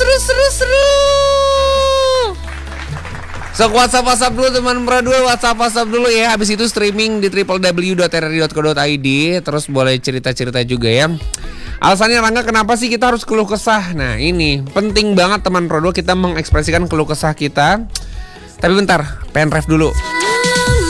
seru. So WhatsApp dulu teman berdua, WhatsApp dulu ya. Habis itu streaming di www.rri.co.id. Terus boleh cerita-cerita juga ya. Alasannya Rangga kenapa sih kita harus keluh kesah? Nah ini penting banget teman Rodo kita mengekspresikan keluh kesah kita. Tapi bentar, pengen ref dulu.